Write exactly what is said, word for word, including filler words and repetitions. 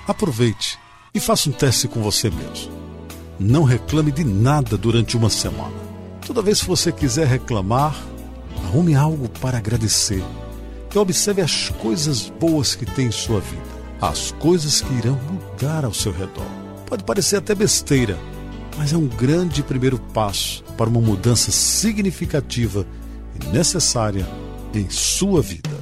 Aproveite e faça um teste com você mesmo. Não reclame de nada durante uma semana. Toda vez que você quiser reclamar, arrume algo para agradecer. E observe as coisas boas que tem em sua vida, as coisas que irão mudar ao seu redor. Pode parecer até besteira, mas é um grande primeiro passo para uma mudança significativa e necessária em sua vida.